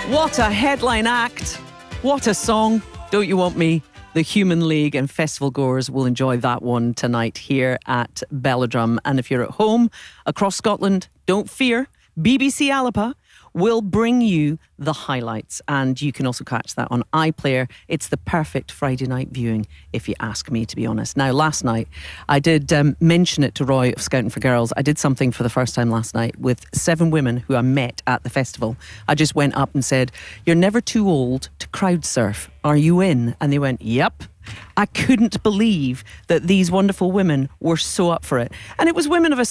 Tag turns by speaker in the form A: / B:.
A: What a headline act. What a song. Don't You Want Me? The Human League and festival goers will enjoy that one tonight here at Belladrum. And if you're at home across Scotland, don't fear. BBC Alapa will bring you the highlights, and you can also catch that on iPlayer. It's the perfect Friday night viewing, if you ask me, to be honest. Now, last night, I did mention it to Roy of Scouting for Girls. I did something for the first time last night with 7 women who I met at the festival. I just went up and said, "You're never too old to crowd surf. Are you in?" And they went, "Yep." I couldn't believe that these wonderful women were so up for it. And it was women of a